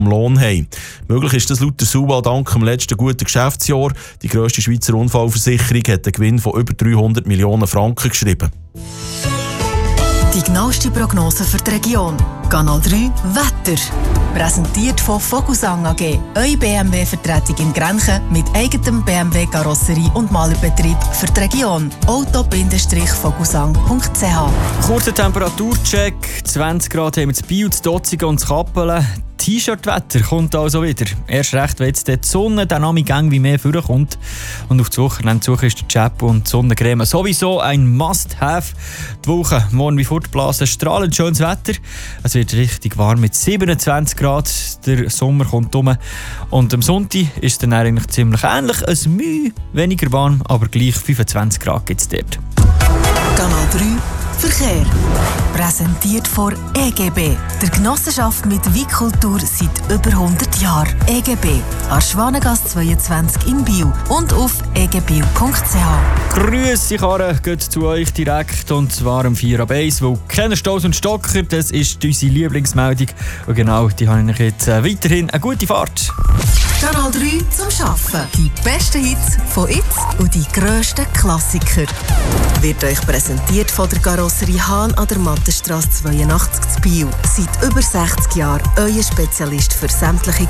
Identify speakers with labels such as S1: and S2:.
S1: Lohn haben. Möglich ist das laut der SUVA dank dem letzten guten Geschäftsjahr. Die grösste Schweizer Unfallversicherung hat einen Gewinn von über 300 Millionen Franken geschrieben.
S2: Die genaueste Prognose für die Region. Kanal 3 Wetter. Präsentiert von Vogelsang AG. Eure BMW-Vertretung in Grenchen mit eigenem BMW-Karosserie- und Malerbetrieb für die Region. auto-vogelsang.ch.
S3: Kurzer Temperaturcheck. 20 Grad haben wir zu Biel, zu Dotzigen und zu Kappelen. T-Shirt-Wetter kommt also wieder. Erst recht, wenn jetzt die Sonne dann am Gang wie mehr vorkommt. Und auf das Wochenende suche ist der Chapeau und die Sonnencreme sowieso ein Must-Have. Die Woche morgen wie fortblasen, strahlend schönes Wetter. Es wird richtig warm mit 27 Grad. Der Sommer kommt um. Und am Sonntag ist es dann eigentlich ziemlich ähnlich. Ein Mühe weniger warm, aber gleich 25 Grad gibt es dort.
S2: Kanal 3 Verkehr. Präsentiert von EGB, der Genossenschaft mit Weitkultur seit über 100 Jahren. EGB, an Schwanengasse 22 in Biel und auf egbiel.ch.
S3: Grüße, Karre, geht zu euch direkt und zwar am 4 ab 1, weil keine Stoss und Stocker, das ist unsere Lieblingsmeldung. Und genau, die habe ich jetzt weiterhin eine gute Fahrt.
S2: Kanal 3 zum Arbeiten. Die besten Hits von jetzt und die grössten Klassiker. Wird euch präsentiert von der Karosserie Hahn an der Mattenstrasse 82 zu Biel. Seit über 60 Jahren euer Spezialist für sämtliche